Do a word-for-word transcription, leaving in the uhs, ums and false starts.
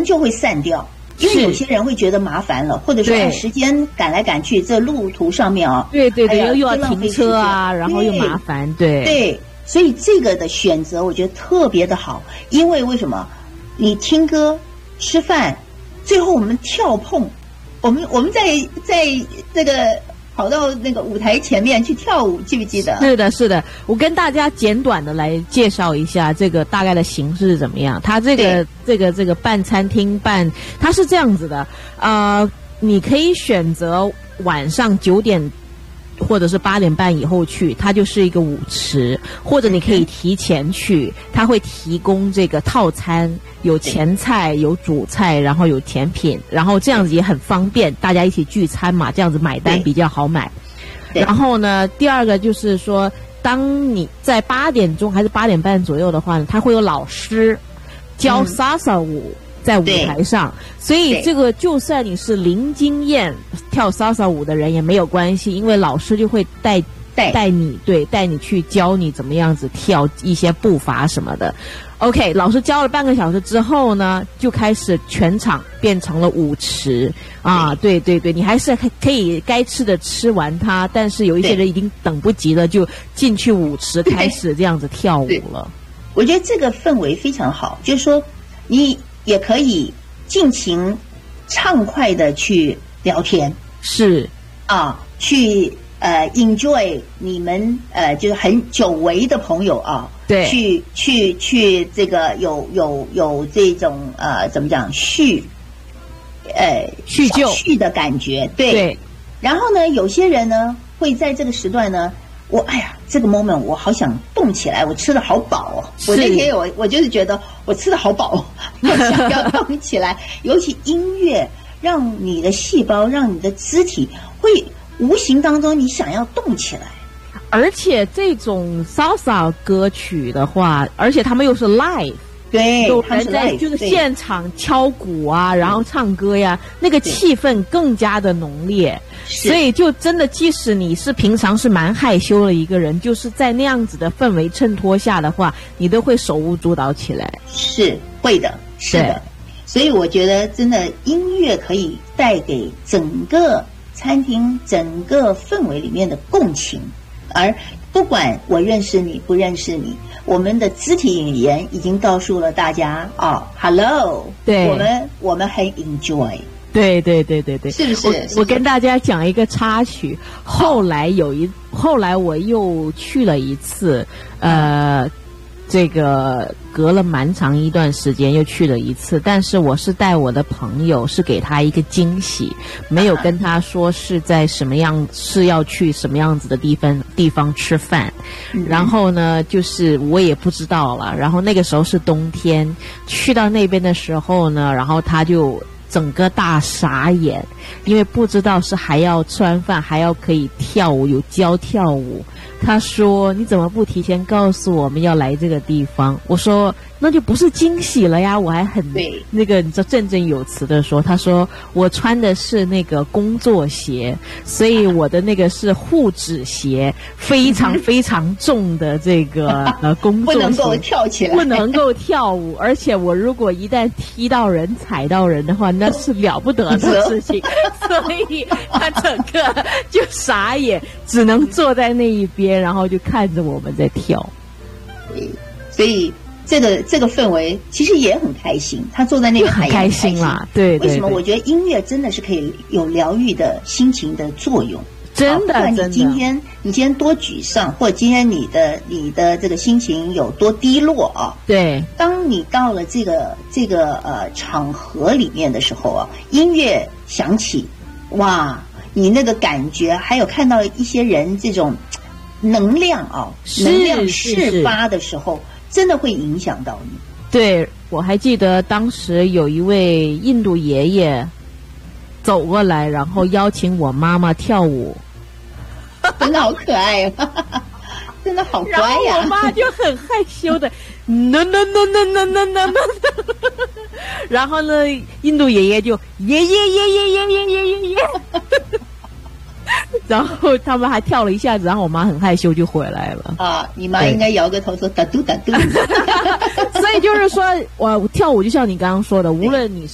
就会散掉。因为有些人会觉得麻烦了，或者说、哎、时间赶来赶去，这路途上面啊， 对对对， 哎、 又要停车啊，然后又麻烦，对对，所以这个的选择我觉得特别的好，因为为什么？你听歌、吃饭，最后我们跳碰，我们我们在在这个。跑到那个舞台前面去跳舞，记不记得？ 是的，是的。我跟大家简短的来介绍一下这个大概的形式是怎么样。它这个这个这个办餐厅办，它是这样子的。呃，你可以选择晚上九点或者是八点半以后去，它就是一个舞池，或者你可以提前去，它会提供这个套餐，有前菜，有主菜，然后有甜品，然后这样子也很方便，大家一起聚餐嘛，这样子买单比较好买。然后呢，第二个就是说，当你在八点钟还是八点半左右的话呢，它会有老师教 salsa 舞。嗯在舞台上，所以这个就算你是零经验跳 salsa 舞的人也没有关系，因为老师就会带带带你，对，带你去教你怎么样子跳一些步伐什么的。OK， 老师教了半个小时之后呢，就开始全场变成了舞池啊，对对对，你还是可以该吃的吃完它，但是有一些人已经等不及了，就进去舞池开始这样子跳舞了。 我觉得这个氛围非常好，就是说你。也可以尽情畅快的去聊天， 是啊，去呃 enjoy 你们呃就是很久违的朋友啊， 对， 去去去这个有有有这种呃怎么讲叙呃叙旧叙的感觉，对。 对。 然后呢，有些人呢会在这个时段呢。我哎呀，这个 moment 我好想动起来，我吃得好饱哦！我那天我我就是觉得我吃得好饱，我想要动起来。尤其音乐让你的细胞，让你的肢体会无形当中你想要动起来。 而且这种 salsa 歌曲的话，而且他们又是 live。 对， 有人在就是现场敲鼓啊，然后唱歌呀，那个气氛更加的浓烈。所以就真的，即使你是平常是蛮害羞的一个人，就是在那样子的氛围衬托下的话，你都会手舞足蹈起来。 是会的，是的。所以我觉得真的音乐可以带给整个餐厅、整个氛围里面的共情，而不管我认识你不认识你，我们的肢体语言已经告诉了大家哦 ，hello， 对， 我们我们很 enjoy。 对对对对对， 是不是？ 我我跟大家讲一个插曲。后来有一，后来我又去了一次，呃，这个隔了蛮长一段时间又去了一次，但是我是带我的朋友，是给他一个惊喜，没有跟他说是在什么样，是要去什么样子的地方地方吃饭。然后呢，就是我也不知道了。然后那个时候是冬天，去到那边的时候呢，然后他就。整个大傻眼，因为不知道是还要吃完饭还要可以跳舞，有教跳舞。他说你怎么不提前告诉我们要来这个地方？我说那就不是惊喜了呀。我还很那个你知道振振有词的说，他说我穿的是那个工作鞋，所以我的那个是护趾鞋，非常非常重的这个呃工作鞋， 不能够跳起来， 不能够跳舞，而且我如果一旦踢到人踩到人的话，那是了不得的事情。所以他整个就傻眼，只能坐在那一边，然后就看着我们在跳。 所以这个这个氛围其实也很开心，他坐在那边很开心啦。对， 为什么？我觉得音乐真的是可以有疗愈的心情的作用。 真的， 不管你今天你今天多沮丧，或者今天你的你的这个心情有多低落啊， 对， 当你到了这个这个呃场合里面的时候啊，音乐响起，哇，你那个感觉，还有看到一些人这种能量啊，能量释发的时候，真的会影响到你。 对，我还记得当时有一位印度爷爷走过来，然后邀请我妈妈跳舞。 真的好可爱啊！真的好乖呀、啊！ 然后我妈就很害羞的 no no no no no no no no， 然后呢，印度爷爷就耶耶耶耶耶耶耶耶耶，然后他们还跳了一下子，然后我妈很害羞就回来了。 啊，你妈应该摇个头说哒嘟哒嘟。 所以就是说，我跳舞就像你刚刚说的，无论你